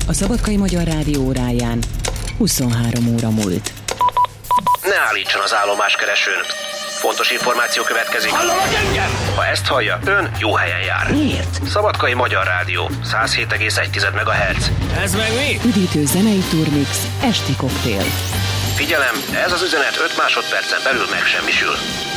A Szabadkai Magyar Rádió óráján 23 óra múlt. Ne állítson az állomáskeresőn. Fontos információ következik. Hallanak engem? Ha ezt hallja, ön jó helyen jár. Miért? Szabadkai Magyar Rádió, 107,1 MHz. Ez meg mi? Üdítő zenei turmix, esti koktél. Figyelem, ez az üzenet 5 másodpercen belül megsemmisül.